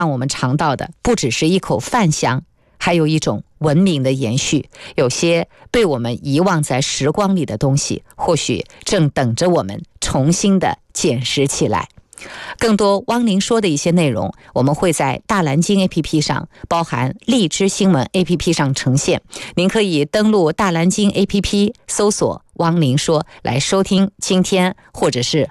让我们尝到的不只是一口饭香，还有一种文明的延续。有些被我们遗忘在时光里的东西，或许正等着我们重新的捡拾起来。更多汪玲说的一些内容，我们会在大蓝鲸 APP 上，包含荔枝新闻 APP 上呈现。您可以登录大蓝鲸 APP 搜索汪玲说来收听今天或者是